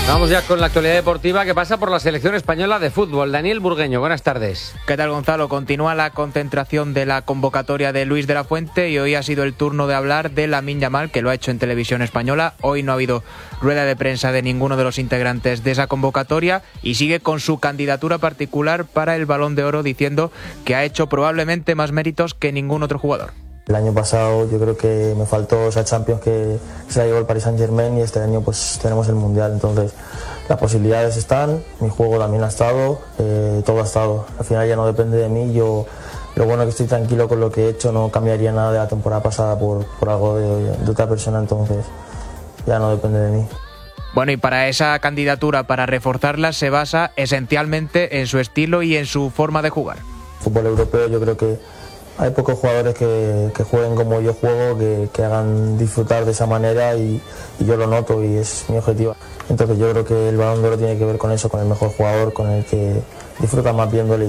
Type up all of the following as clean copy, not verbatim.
Vamos ya con la actualidad deportiva que pasa por la selección española de fútbol. Daniel Burgueño, buenas tardes. ¿Qué tal, Gonzalo? Continúa la concentración de la convocatoria de Luis de la Fuente y hoy ha sido el turno de hablar de Lamine Yamal, que lo ha hecho en televisión española. Hoy no ha habido rueda de prensa de ninguno de los integrantes de esa convocatoria y sigue con su candidatura particular para el Balón de Oro, diciendo que ha hecho probablemente más méritos que ningún otro jugador. El año pasado yo creo que me faltó esa Champions que se la llevó el Paris Saint-Germain y este año pues tenemos el Mundial, entonces las posibilidades están, mi juego también ha estado, todo ha estado. Al final ya no depende de mí, lo bueno es que estoy tranquilo con lo que he hecho, no cambiaría nada de la temporada pasada por algo de otra persona, entonces ya no depende de mí. Bueno, y para esa candidatura, para reforzarla, se basa esencialmente en su estilo y en su forma de jugar. Fútbol europeo yo creo que hay pocos jugadores que jueguen como yo juego, que hagan disfrutar de esa manera y yo lo noto y es mi objetivo. Entonces yo creo que el Balón de Oro tiene que ver con eso, con el mejor jugador, con el que disfrutas más viéndole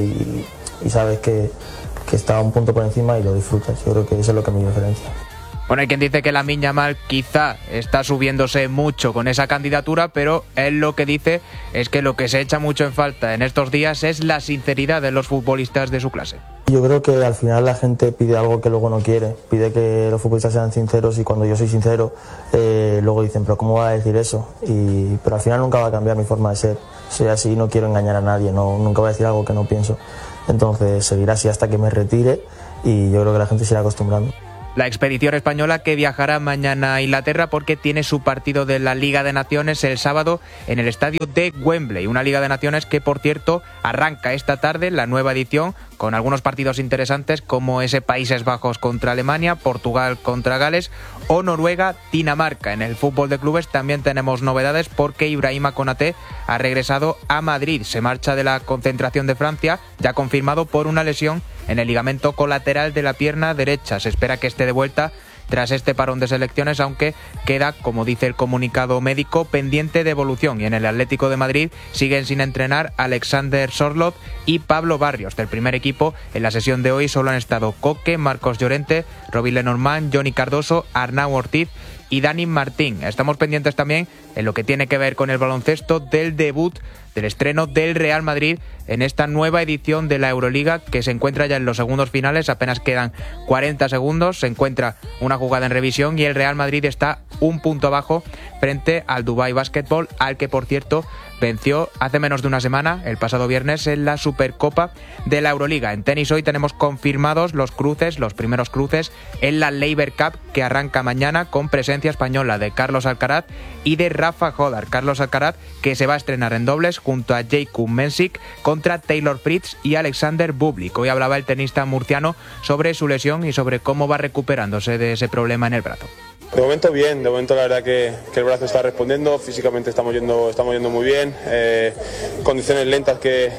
y sabes que está un punto por encima y lo disfrutas. Yo creo que eso es lo que me diferencia. Bueno, hay quien dice que Lamine Yamal quizá está subiéndose mucho con esa candidatura, pero él lo que dice es que lo que se echa mucho en falta en estos días es la sinceridad de los futbolistas de su clase. Yo creo que al final la gente pide algo que luego no quiere, pide que los futbolistas sean sinceros y cuando yo soy sincero, luego dicen, pero ¿cómo va a decir eso? Pero al final nunca va a cambiar mi forma de ser, soy así, no quiero engañar a nadie, nunca voy a decir algo que no pienso, entonces seguirá así hasta que me retire y yo creo que la gente se irá acostumbrando. La expedición española que viajará mañana a Inglaterra porque tiene su partido de la Liga de Naciones el sábado en el estadio de Wembley. Una Liga de Naciones que, por cierto, arranca esta tarde la nueva edición con algunos partidos interesantes como ese Países Bajos contra Alemania, Portugal contra Gales o Noruega-Dinamarca. En el fútbol de clubes también tenemos novedades porque Ibrahima Konaté ha regresado a Madrid. Se marcha de la concentración de Francia, ya confirmado por una lesión en el ligamento colateral de la pierna derecha. Se espera que esté de vuelta tras este parón de selecciones, aunque queda, como dice el comunicado médico, pendiente de evolución. Y en el Atlético de Madrid siguen sin entrenar Alexander Sorloth y Pablo Barrios. Del primer equipo, en la sesión de hoy solo han estado Coque, Marcos Llorente, Robin Lenormand, Johnny Cardoso, Arnau Ortiz y Dani Martín. Estamos pendientes también en lo que tiene que ver con el baloncesto del debut, del estreno del Real Madrid en esta nueva edición de la Euroliga que se encuentra ya en los segundos finales, apenas quedan 40 segundos, se encuentra una jugada en revisión y el Real Madrid está un punto abajo frente al Dubai Basketball, al que por cierto venció hace menos de una semana, el pasado viernes, en la Supercopa de la Euroliga. En tenis hoy tenemos confirmados los primeros cruces en la Laver Cup que arranca mañana con presencia española de Carlos Alcaraz y de Rafa Hodar. Carlos Alcaraz que se va a estrenar en dobles junto a Jakub Mensik contra Taylor Fritz y Alexander Bublik. Hoy hablaba el tenista murciano sobre su lesión y sobre cómo va recuperándose de ese problema en el brazo. De momento bien, de momento la verdad que el brazo está respondiendo, físicamente estamos yendo muy bien, condiciones lentas que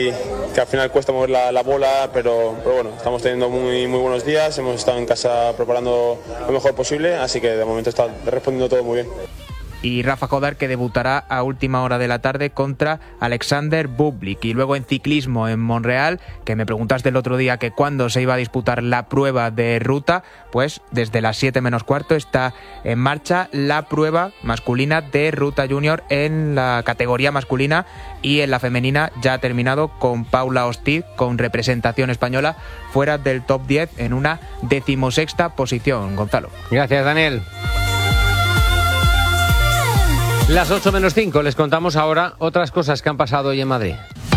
al final cuesta mover la bola, pero bueno, estamos teniendo muy buenos días, hemos estado en casa preparando lo mejor posible, así que de momento está respondiendo todo muy bien. Y Rafa Hodar que debutará a última hora de la tarde contra Alexander Bublik. Y luego en ciclismo en Montreal, que me preguntaste el otro día que cuándo se iba a disputar la prueba de ruta, pues desde las 7 menos cuarto está en marcha la prueba masculina de ruta junior en la categoría masculina, y en la femenina ya ha terminado con Paula Hostiz con representación española fuera del top 10 en una 16ª posición. Gonzalo. Gracias, Daniel. Las 8 menos 5, les contamos ahora otras cosas que han pasado hoy en Madrid.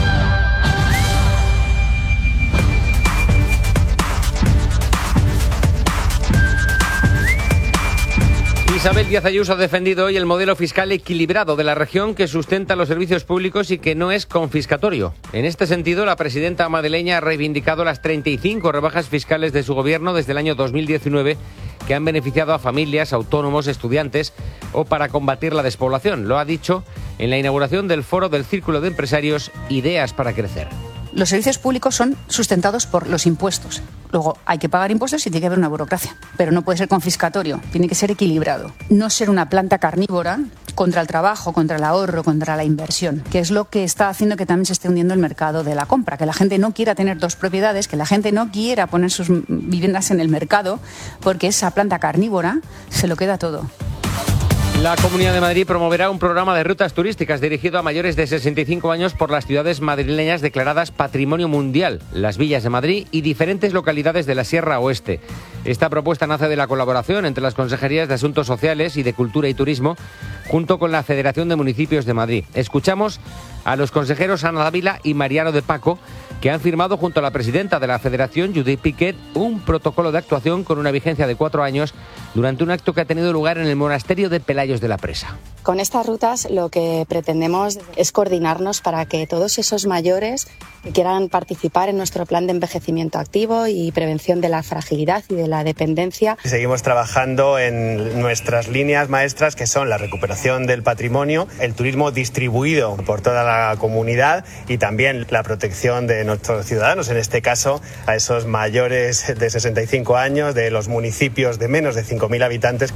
Isabel Díaz Ayuso ha defendido hoy el modelo fiscal equilibrado de la región que sustenta los servicios públicos y que no es confiscatorio. En este sentido, la presidenta madrileña ha reivindicado las 35 rebajas fiscales de su gobierno desde el año 2019 que han beneficiado a familias, autónomos, estudiantes o para combatir la despoblación. Lo ha dicho en la inauguración del foro del Círculo de Empresarios Ideas para Crecer. Los servicios públicos son sustentados por los impuestos. Luego hay que pagar impuestos y tiene que haber una burocracia. Pero no puede ser confiscatorio, tiene que ser equilibrado. No ser una planta carnívora contra el trabajo, contra el ahorro, contra la inversión, que es lo que está haciendo que también se esté hundiendo el mercado de la compra. Que la gente no quiera tener dos propiedades, que la gente no quiera poner sus viviendas en el mercado, porque esa planta carnívora se lo queda todo. La Comunidad de Madrid promoverá un programa de rutas turísticas dirigido a mayores de 65 años por las ciudades madrileñas declaradas Patrimonio Mundial, las Villas de Madrid y diferentes localidades de la Sierra Oeste. Esta propuesta nace de la colaboración entre las Consejerías de Asuntos Sociales y de Cultura y Turismo, junto con la Federación de Municipios de Madrid. Escuchamos a los consejeros Ana Dávila y Mariano de Paco, que han firmado junto a la presidenta de la Federación, Judith Piquet, un protocolo de actuación con una vigencia de 4 años durante un acto que ha tenido lugar en el monasterio de Pelayos de la Presa. Con estas rutas lo que pretendemos es coordinarnos para que todos esos mayores que quieran participar en nuestro plan de envejecimiento activo y prevención de la fragilidad y de la dependencia. Seguimos trabajando en nuestras líneas maestras, que son la recuperación del patrimonio, el turismo distribuido por toda la comunidad y también la protección de nuestros ciudadanos, en este caso a esos mayores de 65 años de los municipios de menos de 5.000 habitantes.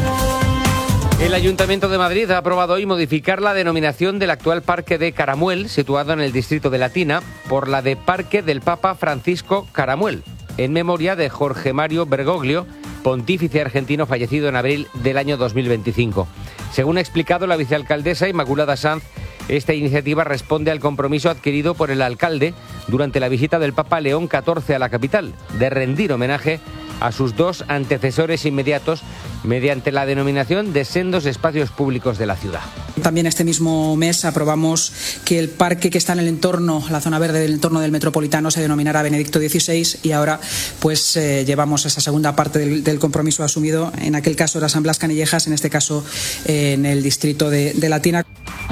El Ayuntamiento de Madrid ha aprobado hoy modificar la denominación del actual Parque de Caramuel, situado en el distrito de Latina, por la de Parque del Papa Francisco Caramuel, en memoria de Jorge Mario Bergoglio, pontífice argentino fallecido en abril del año 2025. Según ha explicado la vicealcaldesa Inmaculada Sanz, esta iniciativa responde al compromiso adquirido por el alcalde durante la visita del Papa León XIV a la capital, de rendir homenaje a sus 2 antecesores inmediatos mediante la denominación de sendos espacios públicos de la ciudad. También este mismo mes aprobamos que el parque que está en el entorno, la zona verde del entorno del Metropolitano, se denominará Benedicto XVI, y ahora pues llevamos esa segunda parte del compromiso asumido. En aquel caso era San Blas Canillejas, en este caso en el distrito de Latina.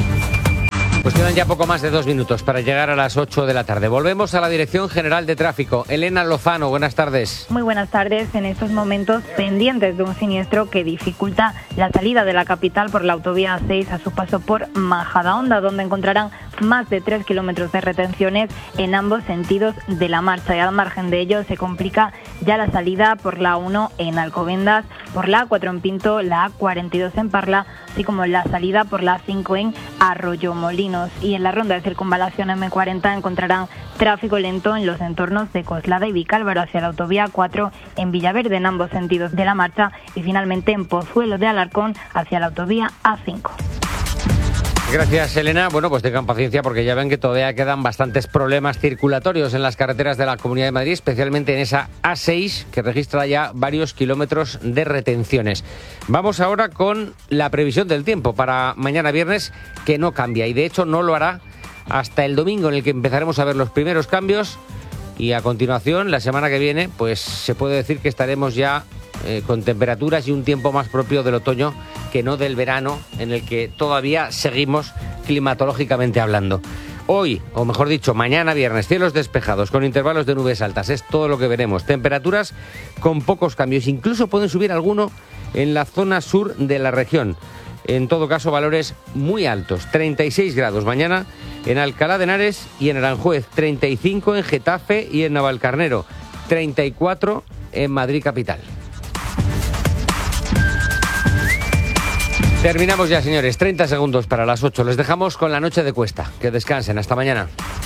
Pues quedan ya poco más de 2 minutos para llegar a las 8 de la tarde. Volvemos a la Dirección General de Tráfico. Elena Lozano, buenas tardes. Muy buenas tardes. En estos momentos pendientes de un siniestro que dificulta la salida de la capital por la autovía A6 a su paso por Majadahonda, donde encontrarán más de 3 kilómetros de retenciones en ambos sentidos de la marcha. Y al margen de ello se complica ya la salida por la A1 en Alcobendas, por la A4 en Pinto, la A42 en Parla, así como la salida por la A5 en Arroyomolinos. Y en la ronda de circunvalación M40 encontrarán tráfico lento en los entornos de Coslada y Vicálvaro hacia la autovía 4 en Villaverde en ambos sentidos de la marcha, y finalmente en Pozuelo de Alarcón hacia la autovía A5. Gracias, Elena. Bueno, pues tengan paciencia porque ya ven que todavía quedan bastantes problemas circulatorios en las carreteras de la Comunidad de Madrid, especialmente en esa A6 que registra ya varios kilómetros de retenciones. Vamos ahora con la previsión del tiempo para mañana viernes, que no cambia y de hecho no lo hará hasta el domingo, en el que empezaremos a ver los primeros cambios, y a continuación, la semana que viene, pues se puede decir que estaremos ya con temperaturas y un tiempo más propio del otoño que no del verano, en el que todavía seguimos climatológicamente hablando. Hoy, o mejor dicho, mañana viernes, cielos despejados con intervalos de nubes altas, es todo lo que veremos. Temperaturas con pocos cambios, incluso pueden subir alguno en la zona sur de la región. En todo caso, valores muy altos, 36 grados mañana en Alcalá de Henares y en Aranjuez, 35 en Getafe y en Navalcarnero, 34 en Madrid capital. Terminamos ya, señores. 30 segundos para las 8. Les dejamos con la noche de Cuesta. Que descansen. Hasta mañana.